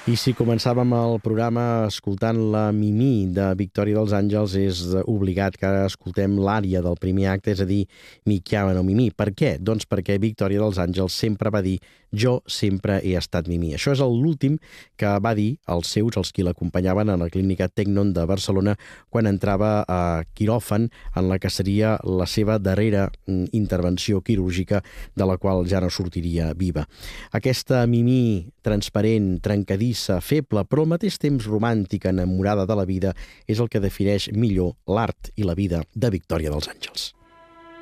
I si començàvem el programa escoltant la Mimí de Victòria dels Àngels, és obligat que ara escoltem l'ària del primer acte, és a dir, Mi chiamano Mimí. Per què? Doncs perquè Victòria dels Àngels sempre va dir jo sempre he estat Mimí. Això és l'últim que va dir als seus, els qui l'acompanyaven a la clínica Tecnon de Barcelona, quan entrava a quiròfan en la que seria la seva darrera intervenció quirúrgica, de la qual ja no sortiria viva. Aquesta Mimí transparent, trencadissa, feble, però al mateix temps romàntica, enamorada de la vida, és el que defineix millor l'art i la vida de Victòria dels Àngels.